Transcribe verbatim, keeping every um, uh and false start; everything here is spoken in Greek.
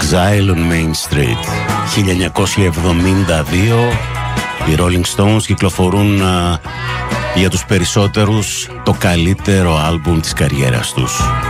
Exile on Main Street. χίλια εννιακόσια εβδομήντα δύο οι Rolling Stones κυκλοφορούν α, για τους περισσότερους το καλύτερο άλμπουμ της καριέρας τους.